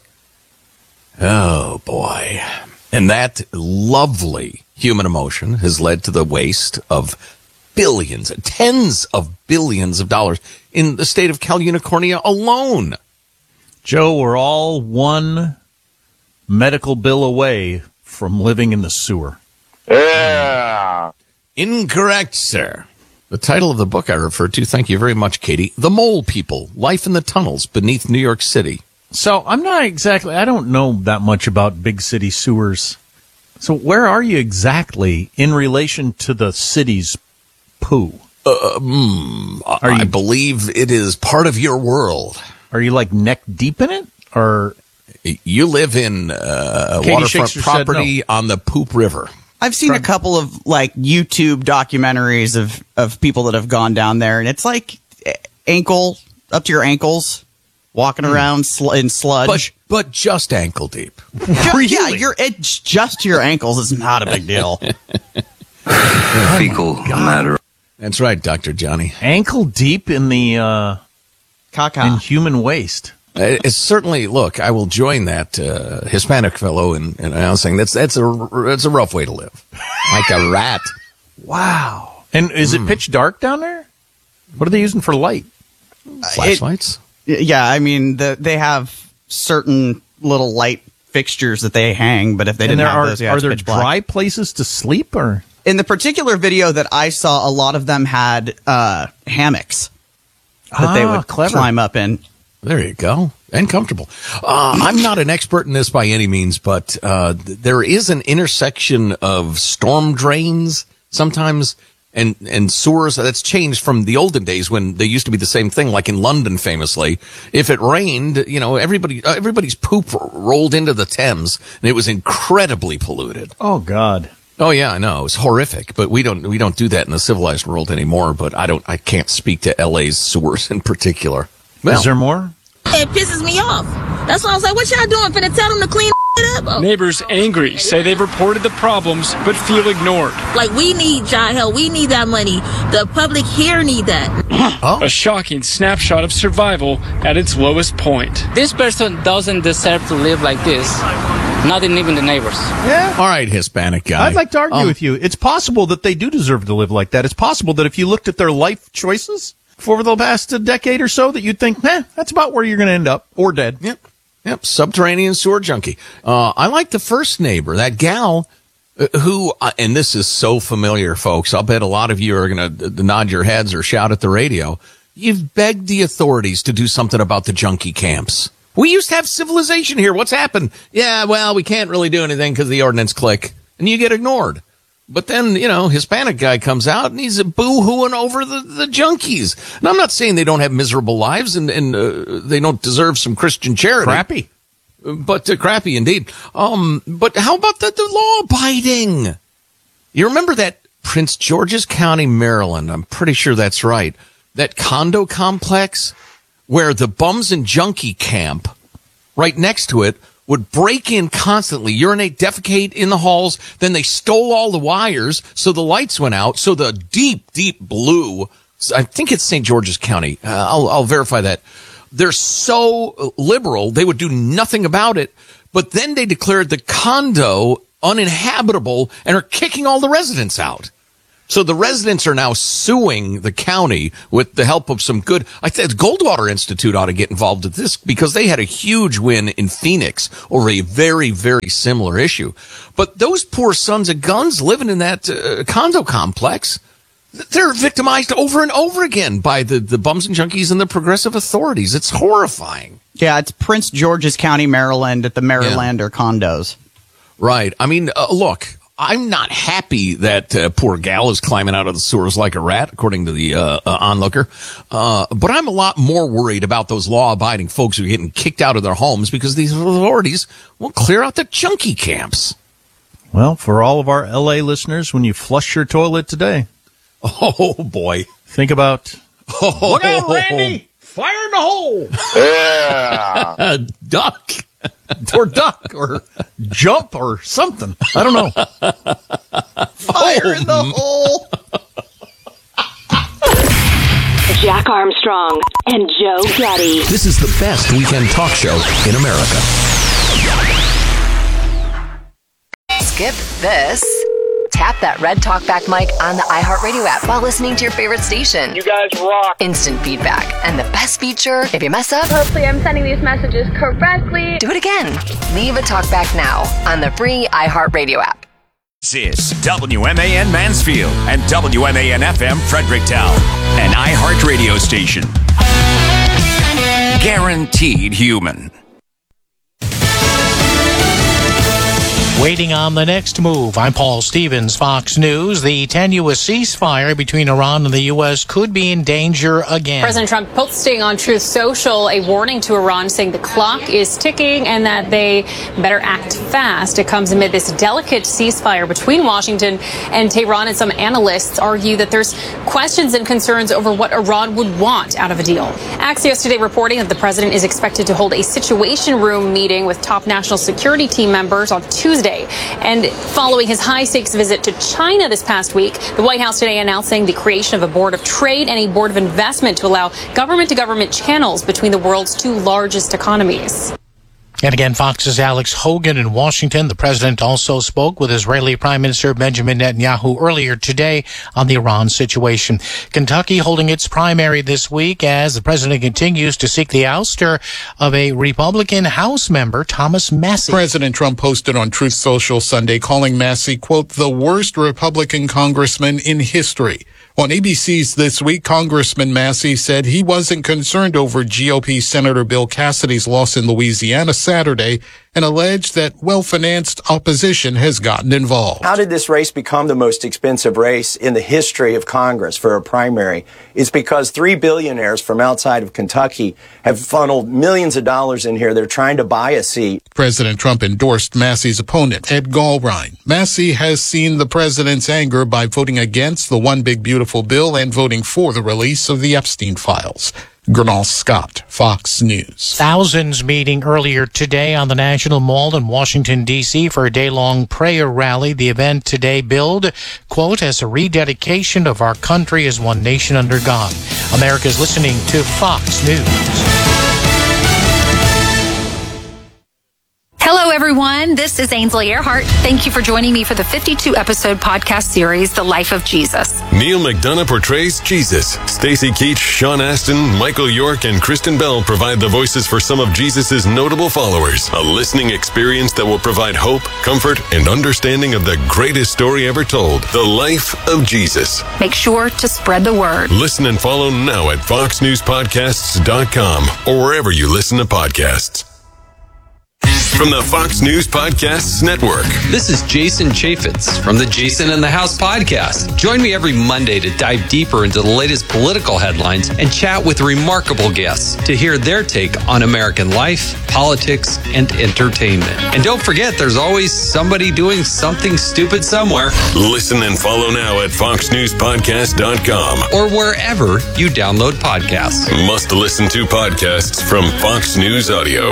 Oh, boy. And that lovely human emotion has led to the waste of billions, tens of billions of dollars in the state of Cal Unicornia alone. Joe, we're all one medical bill away from living in the sewer. Yeah. Incorrect, sir. The title of the book I referred to, thank you very much, Katie, The Mole People, Life in the Tunnels Beneath New York City. So I'm not exactly, I don't know that much about big city sewers. So where are you exactly in relation to the city's poo? Uh, mm, are you, I believe it is part of your world. Are you like neck deep in it? Or you live in uh, waterfront property no. on the Poop River. I've seen From, a couple of like YouTube documentaries of, of people that have gone down there, and it's like ankle up to your ankles, walking mm. around sl- in sludge. But, but just ankle deep. Really? Yeah, you're, it's just to your ankles. It's not a big deal. Fecal matter. That's right, Doctor Johnny. Ankle deep in the uh, caca in human waste. It's certainly, look, I will join that uh, Hispanic fellow in, in announcing that's that's a that's a rough way to live, like a rat. Wow. And is mm. it pitch dark down there? What are they using for light? Flashlights? It, yeah, I mean the, they have certain little light fixtures that they hang, but if they and didn't there have are, those, yeah, are it's there pitch black. Dry places to sleep? Or in the particular video that I saw, a lot of them had uh, hammocks that ah, they would clever. climb up in. There you go. And comfortable. Uh, I'm not an expert in this by any means, but uh, there is an intersection of storm drains sometimes and, and sewers that's changed from the olden days when they used to be the same thing, like in London famously. If it rained, you know, everybody everybody's poop rolled into the Thames, and it was incredibly polluted. Oh, God. Oh yeah, I know. It's horrific, but we don't we don't do that in the civilized world anymore, but I don't I can't speak to L A's sewers in particular. Well, is there more? It pisses me off. That's why I was like, what y'all doing? Finna tell them to clean it up? Oh. Neighbors angry say they've reported the problems but feel ignored. Like, we need y'all help. We need that money. The public here need that. Oh. A shocking snapshot of survival at its lowest point. This person doesn't deserve to live like this. Not even the neighbors. Yeah. All right, Hispanic guy. I'd like to argue um, with you. It's possible that they do deserve to live like that. It's possible that if you looked at their life choices for the past decade or so, that you'd think, eh, that's about where you're going to end up, or dead. Yep. Yep. Subterranean sewer junkie. Uh, I like the first neighbor, that gal uh, who, uh, and this is so familiar, folks. I'll bet a lot of you are going to uh, nod your heads or shout at the radio. You've begged the authorities to do something about the junkie camps. We used to have civilization here. What's happened? Yeah, well, we can't really do anything because the ordinance click, and you get ignored. But then, you know, Hispanic guy comes out and he's boo-hooing over the, the junkies. And I'm not saying they don't have miserable lives and, and uh, they don't deserve some Christian charity. Crappy. But uh, crappy indeed. Um, but how about the, the law-abiding? You remember that Prince George's County, Maryland? I'm pretty sure that's right. That condo complex where the bums and junkie camp right next to it would break in constantly, urinate, defecate in the halls. Then they stole all the wires, so the lights went out. So the deep, deep blue, I think it's Saint George's County. Uh, I'll, I'll verify that. They're so liberal, they would do nothing about it. But then they declared the condo uninhabitable and are kicking all the residents out. So the residents are now suing the county with the help of some good, I think Goldwater Institute ought to get involved with this because they had a huge win in Phoenix over a very, very similar issue. But those poor sons of guns living in that uh, condo complex, they're victimized over and over again by the, the bums and junkies and the progressive authorities. It's horrifying. Yeah, it's Prince George's County, Maryland at the Marylander yeah. condos. Right. I mean, uh, look. I'm not happy that uh, poor gal is climbing out of the sewers like a rat, according to the uh, uh, onlooker. Uh, but I'm a lot more worried about those law-abiding folks who are getting kicked out of their homes because these authorities won't clear out the junkie camps. Well, for all of our L A listeners, when you flush your toilet today, oh boy, think about. Oh, look out, Randy! Fire in the hole! Yeah, duck. Or duck, or jump, or something. I don't know. Fire oh, in the hole. Jack Armstrong and Joe Getty. This is the best weekend talk show in America. Skip this. Tap that red talkback mic on the iHeartRadio app while listening to your favorite station. You guys rock. Instant feedback. And the best feature, if you mess up, hopefully I'm sending these messages correctly. Do it again. Leave a talkback now on the free iHeartRadio app. This is W M A N Mansfield and W M A N F M Fredericktown, an iHeartRadio station. Guaranteed human. Waiting on the next move. I'm Paul Stevens, Fox News. The tenuous ceasefire between Iran and the U S could be in danger again. President Trump posting on Truth Social a warning to Iran saying the clock is ticking and that they better act fast. It comes amid this delicate ceasefire between Washington and Tehran, and some analysts argue that there's questions and concerns over what Iran would want out of a deal. Axios today reporting that the president is expected to hold a situation room meeting with top national security team members on Tuesday. And following his high-stakes visit to China this past week, the White House today announcing the creation of a board of trade and a board of investment to allow government-to-government channels between the world's two largest economies. And again, Fox's Alex Hogan in Washington. The president also spoke with Israeli Prime Minister Benjamin Netanyahu earlier today on the Iran situation. Kentucky holding its primary this week as the president continues to seek the ouster of a Republican House member, Thomas Massie. President Trump posted on Truth Social Sunday calling Massie, quote, the worst Republican congressman in history. On A B C's This Week, Congressman Massie said he wasn't concerned over G O P Senator Bill Cassidy's loss in Louisiana Saturday and alleged that well-financed opposition has gotten involved. How did this race become the most expensive race in the history of Congress for a primary? It's because three billionaires from outside of Kentucky have funneled millions of dollars in here. They're trying to buy a seat. President Trump endorsed Massie's opponent, Ed Galbraith. Massie has seen the president's anger by voting against the One Big Beautiful Bill and voting for the release of the Epstein files. Gernal Scott, Fox News. Thousands meeting earlier today on the National Mall in Washington, D C for a day-long prayer rally. The event today billed, quote, as a rededication of our country as one nation under God. America's listening to Fox News. Hello, everyone. This is Ainsley Earhart. Thank you for joining me for the fifty-two episode podcast series, The Life of Jesus. Neil McDonough portrays Jesus. Stacy Keach, Sean Astin, Michael York, and Kristen Bell provide the voices for some of Jesus' notable followers. A listening experience that will provide hope, comfort, and understanding of the greatest story ever told, The Life of Jesus. Make sure to spread the word. Listen and follow now at fox news podcasts dot com or wherever you listen to podcasts. from the Fox News Podcasts Network. This is Jason Chaffetz from the Jason in the House podcast. Join me every Monday to dive deeper into the latest political headlines and chat with remarkable guests to hear their take on American life, politics, and entertainment. And don't forget, there's always somebody doing something stupid somewhere. Listen and follow now at fox news podcast dot com or wherever you download podcasts. Must listen to podcasts from Fox News Audio.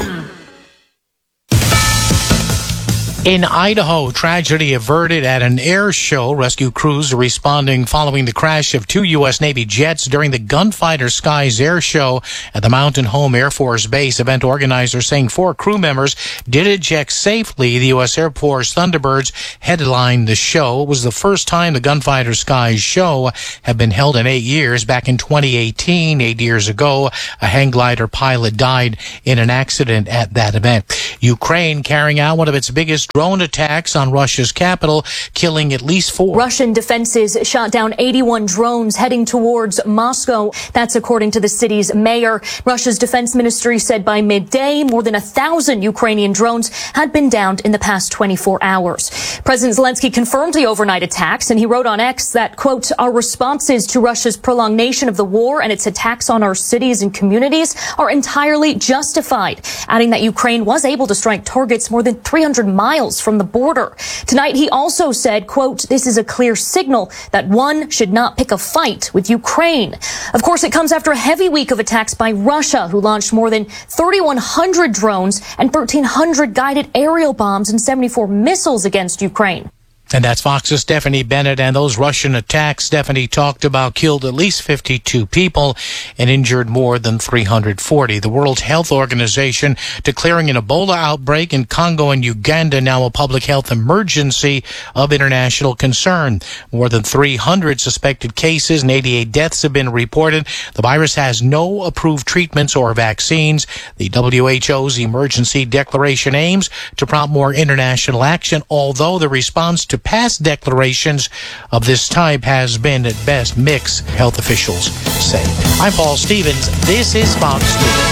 In Idaho, tragedy averted at an air show. Rescue crews are responding following the crash of two U S. Navy jets during the Gunfighter Skies air show at the Mountain Home Air Force Base. Event organizers saying four crew members did eject safely. The U S. Air Force Thunderbirds headlined the show. It was the first time the Gunfighter Skies show had been held in eight years. Back in twenty eighteen, eight years ago, a hang glider pilot died in an accident at that event. Ukraine carrying out one of its biggest drone attacks on Russia's capital, killing at least four. Russian defenses shot down eighty-one drones heading towards Moscow. That's according to the city's mayor. Russia's defense ministry said by midday, more than a thousand Ukrainian drones had been downed in the past twenty-four hours. President Zelensky confirmed the overnight attacks, and he wrote on X that, quote, our responses to Russia's prolongation of the war and its attacks on our cities and communities are entirely justified, adding that Ukraine was able to strike targets more than three hundred miles from the border. Tonight, he also said, quote, this is a clear signal that one should not pick a fight with Ukraine. Of course, it comes after a heavy week of attacks by Russia, who launched more than thirty-one hundred drones and thirteen hundred guided aerial bombs and seventy-four missiles against Ukraine. And that's Fox's Stephanie Bennett. And those Russian attacks Stephanie talked about killed at least fifty-two people and injured more than three hundred forty. The World Health Organization declaring an Ebola outbreak in Congo and Uganda now a public health emergency of international concern. More than three hundred suspected cases and eighty-eight deaths have been reported. The virus has no approved treatments or vaccines. The W H O's emergency declaration aims to prompt more international action, although the response to past declarations of this type has been at best mixed, health officials say. I'm Paul Stevens. This is Fox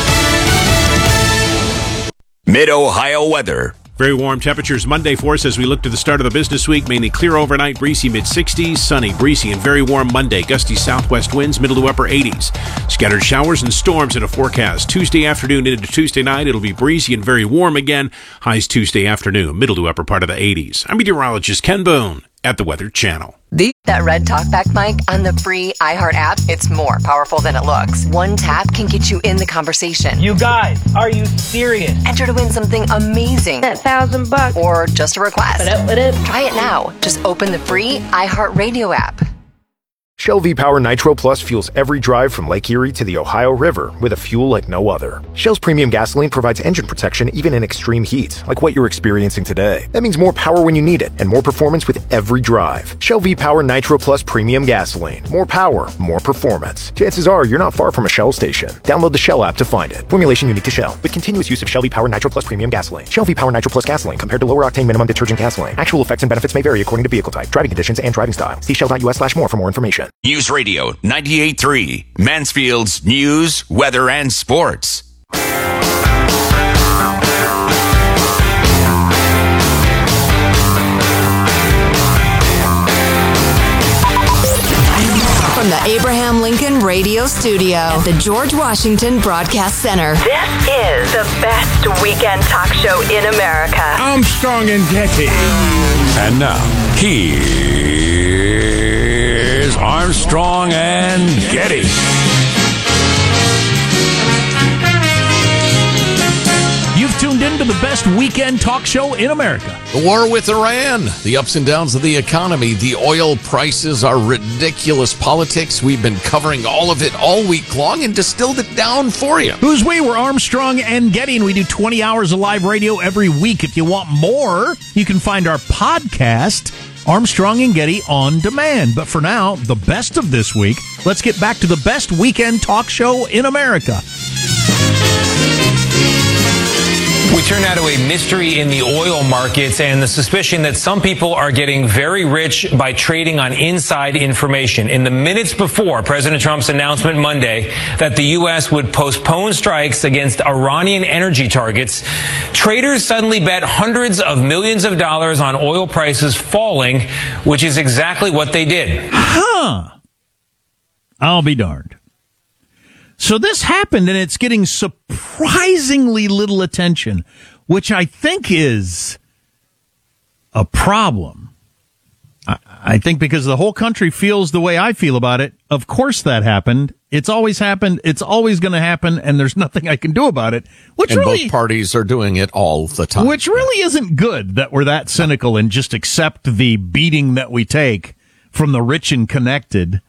News. Mid-Ohio weather. Very warm temperatures Monday for us as we look to the start of the business week. Mainly clear overnight, breezy mid-sixties, sunny, breezy, and very warm Monday. Gusty southwest winds, middle to upper eighties. Scattered showers and storms in a forecast. Tuesday afternoon into Tuesday night, it'll be breezy and very warm again. Highs Tuesday afternoon, middle to upper part of the eighties. I'm meteorologist Ken Boone at the Weather Channel. The- that Red Talkback mic on the free iHeart app, it's more powerful than it looks. One tap can get you in the conversation. You guys, are you serious? Enter to win something amazing. That thousand bucks. Or just a request. What up, what up? Try it now. Just open the free iHeart Radio app. Shell V-Power Nitro Plus fuels every drive from Lake Erie to the Ohio River with a fuel like no other. Shell's premium gasoline provides engine protection even in extreme heat, like what you're experiencing today. That means more power when you need it and more performance with every drive. Shell V-Power Nitro Plus premium gasoline. More power, more performance. Chances are you're not far from a Shell station. Download the Shell app to find it. Formulation unique to Shell, with continuous use of Shell V-Power Nitro Plus premium gasoline. Shell V-Power Nitro Plus gasoline compared to lower octane minimum detergent gasoline. Actual effects and benefits may vary according to vehicle type, driving conditions, and driving style. See shell.us slash more for more information. News Radio ninety-eight point three, Mansfield's news, weather, and sports. From the Abraham Lincoln Radio Studio at the George Washington Broadcast Center. This is the best weekend talk show in America. Armstrong and Getty. And now, here's Armstrong and Getty. You've tuned into the best weekend talk show in America. The war with Iran, the ups and downs of the economy, the oil prices, our ridiculous politics. We've been covering all of it all week long and distilled it down for you. Who's we? We're Armstrong and Getty, and we do twenty hours of live radio every week. If you want more, you can find our podcast, Armstrong and Getty On Demand. But for now, the best of this week, let's get back to the best weekend talk show in America. We turn now to a mystery in the oil markets and the suspicion that some people are getting very rich by trading on inside information. In the minutes before President Trump's announcement Monday that the U S would postpone strikes against Iranian energy targets, traders suddenly bet hundreds of millions of dollars on oil prices falling, which is exactly what they did. Huh. I'll be darned. So this happened, and it's getting surprisingly little attention, which I think is a problem. I, I think because the whole country feels the way I feel about it. Of course that happened. It's always happened. It's always going to happen, and there's nothing I can do about it. Which and really, both parties are doing it all the time. Which really isn't good that we're that cynical and just accept the beating that we take from the rich and connected,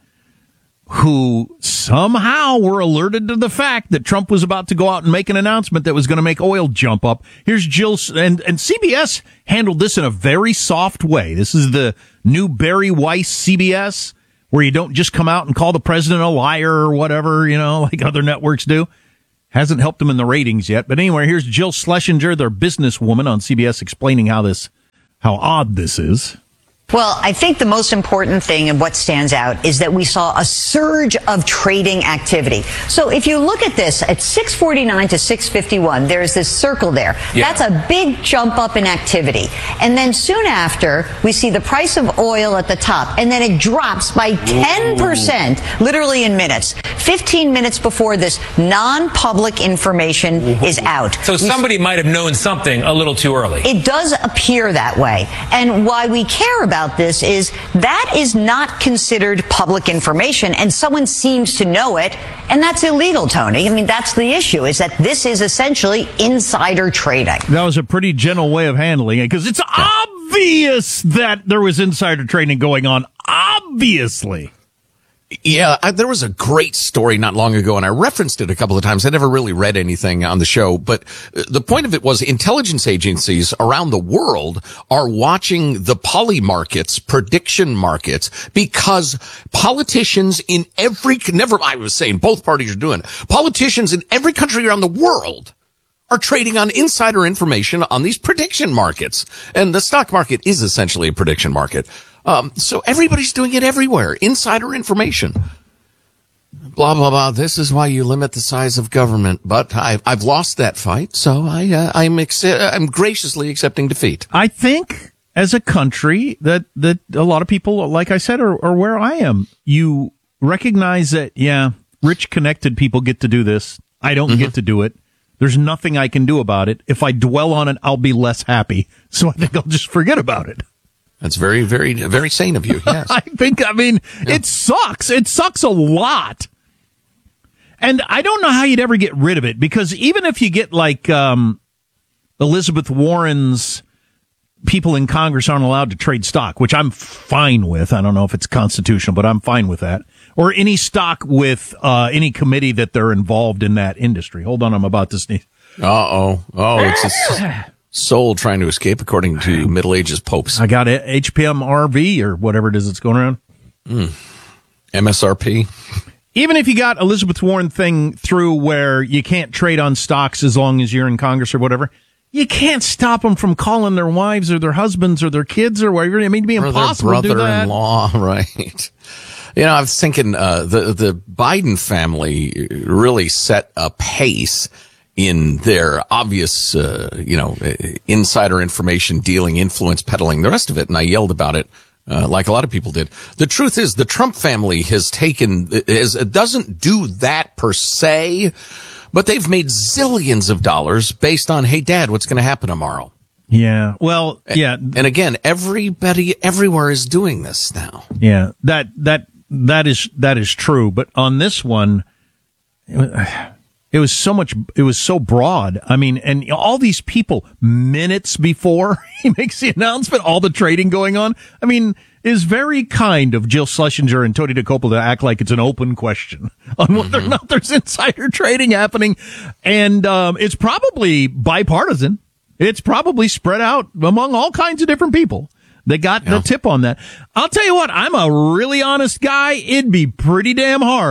who somehow were alerted to the fact that Trump was about to go out and make an announcement that was going to make oil jump up. Here's Jill, and, and C B S handled this in a very soft way. This is the new Barry Weiss C B S, where you don't just come out and call the president a liar or whatever, you know, like other networks do. Hasn't helped them in the ratings yet. But anyway, here's Jill Schlesinger, their businesswoman on C B S, explaining how this, how odd this is. Well, I think the most important thing and what stands out is that we saw a surge of trading activity. So if you look at this at six forty-nine to six fifty-one, there's this circle there. Yeah. That's a big jump up in activity. And then soon after, we see the price of oil at the top, and then it drops by ten percent, Ooh. Literally in minutes. fifteen minutes before this non-public information Ooh. Is out. So somebody we, might have known something a little too early. It does appear that way. And why we care about this is that is not considered public information, and someone seems to know it, and that's illegal, Tony. I mean, that's the issue, is that this is essentially insider trading. That was a pretty gentle way of handling it, because it's obvious that there was insider trading going on. Obviously. Yeah, I, there was a great story not long ago, and I referenced it a couple of times. I never really read anything on the show, but the point of it was intelligence agencies around the world are watching the poly markets, prediction markets, because politicians in every, never, I was saying both parties are doing it, politicians in every country around the world are trading on insider information on these prediction markets. And the stock market is essentially a prediction market. Um, so everybody's doing it everywhere. Insider information. Blah, blah, blah. This is why you limit the size of government. But I, I've lost that fight, so I, uh, I'm, ex- I'm graciously accepting defeat. I think as a country that, that a lot of people, like I said, are, are where I am. You recognize that, yeah, rich, connected people get to do this. I don't mm-hmm. get to do it. There's nothing I can do about it. If I dwell on it, I'll be less happy. So I think I'll just forget about it. That's very, very, very sane of you. Yes. I think, I mean, yeah. It sucks. It sucks a lot. And I don't know how you'd ever get rid of it, because even if you get like, um, Elizabeth Warren's people in Congress aren't allowed to trade stock, which I'm fine with. I don't know if it's constitutional, but I'm fine with that. Or any stock with, uh, any committee that they're involved in that industry. Hold on. I'm about to sneeze. Uh-oh. Oh, it's a soul trying to escape, according to Middle Ages popes. I got it. H P M R V or whatever it is that's going around. Mm. M S R P. Even if you got Elizabeth Warren thing through where you can't trade on stocks as long as you're in Congress or whatever, you can't stop them from calling their wives or their husbands or their kids or whatever. I mean, it'd be impossible or their to do that. brother-in-law, right? You know, I was thinking uh, the the Biden family really set a pace in their obvious, uh, you know, insider information dealing, influence peddling, the rest of it, and I yelled about it. Uh, like a lot of people did. The truth is the Trump family has taken, is, it doesn't do that per se, but they've made zillions of dollars based on, hey, Dad, what's going to happen tomorrow? Yeah. Well, yeah. And, and again, everybody everywhere is doing this now. Yeah. That, that, that is, that is true. But on this one, it was, it was so much, it was so broad. I mean, and all these people minutes before he makes the announcement, all the trading going on. I mean, is very kind of Jill Schlesinger and Tony DeCopel to act like it's an open question on whether mm-hmm. or not there's insider trading happening. And, um, it's probably bipartisan. It's probably spread out among all kinds of different people. They got yeah. the tip on that. I'll tell you what, I'm a really honest guy. It'd be pretty damn hard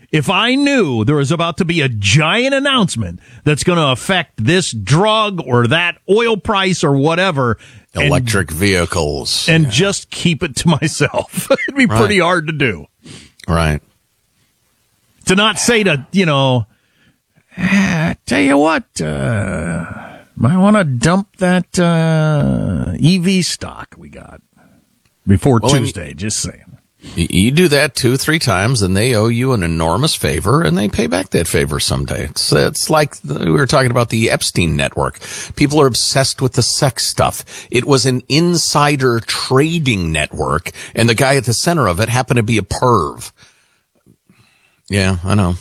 if I knew there was about to be a giant announcement that's going to affect this drug or that oil price or whatever, electric and, vehicles, and yeah. just keep it to myself, it'd be right. pretty hard to do. Right. To not say to, you know, eh, tell you what, uh, might want to dump that uh, E V stock we got before well, Tuesday, just saying. You do that two, three times, and they owe you an enormous favor, and they pay back that favor someday. It's, it's like the, we were talking about the Epstein network. People are obsessed with the sex stuff. It was an insider trading network, and the guy at the center of it happened to be a perv. Yeah, I know.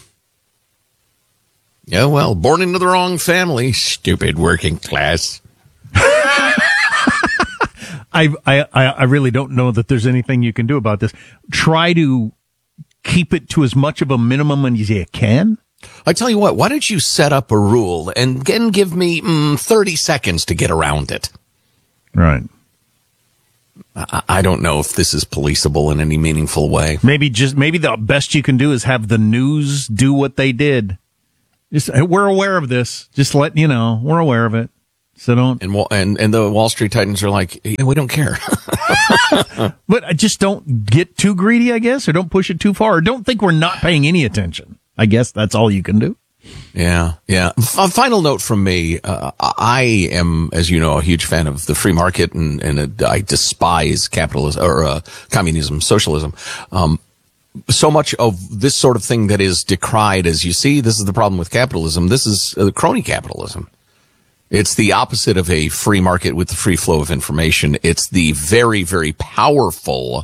Yeah, well, born into the wrong family, stupid working class. I, I, I really don't know that there's anything you can do about this. Try to keep it to as much of a minimum as you can. I tell you what, why don't you set up a rule and then give me mm, thirty seconds to get around it? Right. I, I don't know if this is policeable in any meaningful way. Maybe just, maybe the best you can do is have the news do what they did. Just, we're aware of this. Just let you know, we're aware of it. So don't and and and the Wall Street Titans are like, hey, we don't care. But I just don't get too greedy, I guess, or don't push it too far, or don't think we're not paying any attention. I guess that's all you can do. Yeah, yeah. A final note from me: uh, I am, as you know, a huge fan of the free market, and and I despise capitalism or uh, communism, socialism. Um, so much of this sort of thing that is decried, as you see, this is the problem with capitalism. This is uh, crony capitalism. It's the opposite of a free market with the free flow of information. It's the very, very powerful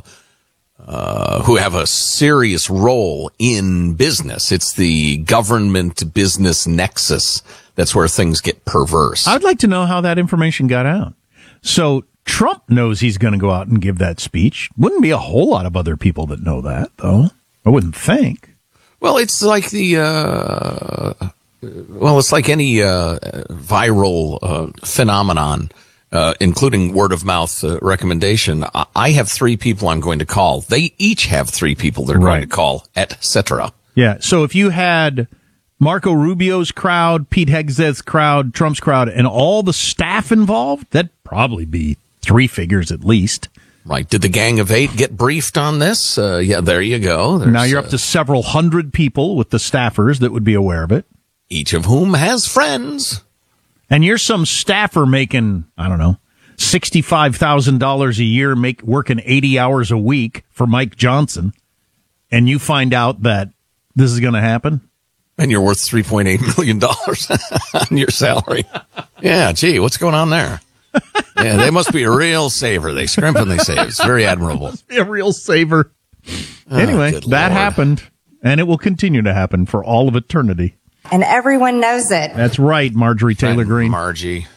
uh who have a serious role in business. It's the government-business nexus. That's where things get perverse. I'd like to know how that information got out. So Trump knows he's going to go out and give that speech. Wouldn't be a whole lot of other people that know that, though. I wouldn't think. Well, it's like the... uh Well, it's like any uh, viral uh, phenomenon, uh, including word of mouth uh, recommendation. I have three people I'm going to call. They each have three people they're right. going to call, et cetera. Yeah. So if you had Marco Rubio's crowd, Pete Hegseth's crowd, Trump's crowd, and all the staff involved, that'd probably be three figures at least. Right. Did the Gang of Eight get briefed on this? Uh, yeah, there you go. There's, now you're up to several hundred people with the staffers that would be aware of it. Each of whom has friends. And you're some staffer making, I don't know, sixty-five thousand dollars a year, make working eighty hours a week for Mike Johnson, and you find out that this is going to happen? And you're worth three point eight million dollars on your salary. Yeah, gee, what's going on there? Yeah, they must be a real saver. They scrimp and they save. It's very admirable. A real saver. Oh, anyway, that Lord. happened, and it will continue to happen for all of eternity. And everyone knows it. That's right, Marjorie Taylor Greene. Margie.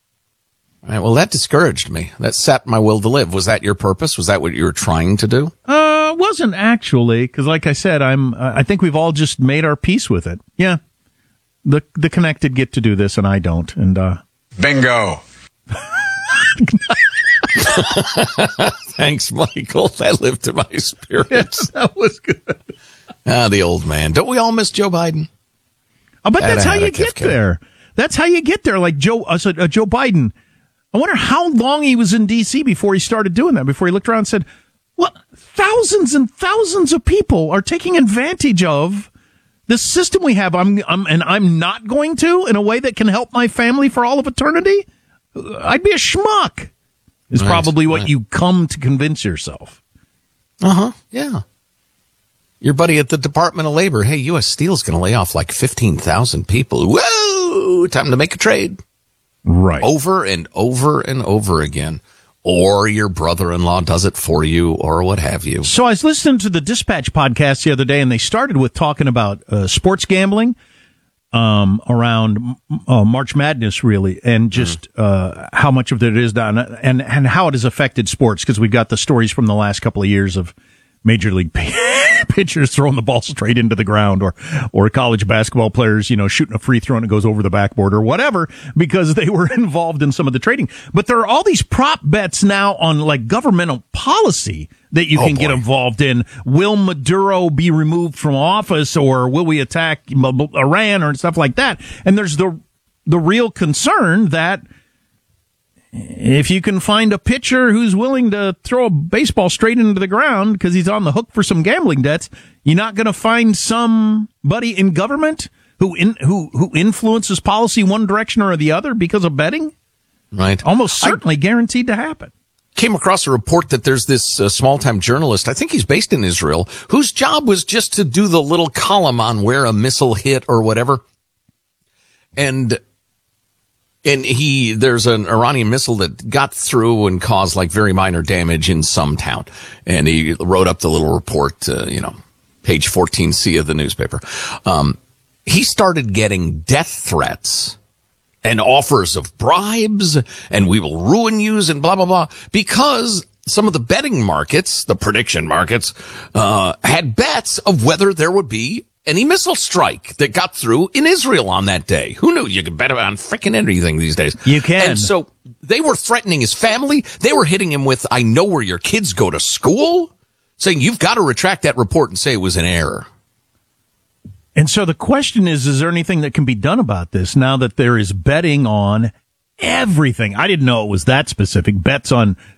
All right, well, that discouraged me. That set my will to live. Was that your purpose? Was that what you were trying to do? Uh, wasn't actually, because like I said, I'm. Uh, I think we've all just made our peace with it. Yeah, the the connected get to do this, and I don't. And uh, bingo. Thanks, Michael. That lived to my spirit. Yes, that was good. Ah, the old man. Don't we all miss Joe Biden? Oh, but that's how you Attica, get there. That's how you get there. Like Joe, uh, so, uh, Joe Biden. I wonder how long he was in D C before he started doing that. Before he looked around and said, "Well, thousands and thousands of people are taking advantage of the system we have. I'm, I'm, and I'm not going to in a way that can help my family for all of eternity. I'd be a schmuck." Is right, probably what right. you come to convince yourself. Uh huh. Yeah. Your buddy at the Department of Labor, hey, U S Steel's going to lay off like fifteen thousand people. Whoa! Time to make a trade. Right. Over and over and over again. Or your brother-in-law does it for you, or what have you. So I was listening to the Dispatch podcast the other day, and they started with talking about uh, sports gambling um, around uh, March Madness, really, and just mm. uh, how much of it is done, and, and how it has affected sports, because we've got the stories from the last couple of years of major league pitchers throwing the ball straight into the ground, or or college basketball players, you know, shooting a free throw and it goes over the backboard or whatever, because they were involved in some of the trading. But there are all these prop bets now on like governmental policy that you Oh, can boy. get involved in. Will Maduro be removed from office, or will we attack Iran or stuff like that? And there's the the real concern that if you can find a pitcher who's willing to throw a baseball straight into the ground because he's on the hook for some gambling debts, you're not going to find somebody in government who in, who who influences policy one direction or the other because of betting. Right. Almost certainly I guaranteed to happen. Came across a report that there's this uh, small-time journalist, I think he's based in Israel, whose job was just to do the little column on where a missile hit or whatever. And And he, there's an Iranian missile that got through and caused like very minor damage in some town. And he wrote up the little report, uh, you know, page fourteen C of the newspaper. Um, he started getting death threats and offers of bribes, and we will ruin you and blah, blah, blah, because some of the betting markets, the prediction markets, uh, had bets of whether there would be any missile strike that got through in Israel on that day. Who knew you could bet on freaking anything these days? You can. And so they were threatening his family. They were hitting him with, I know where your kids go to school, saying you've got to retract that report and say it was an error. And so the question is, is there anything that can be done about this now that there is betting on everything? I didn't know it was that specific. Bets on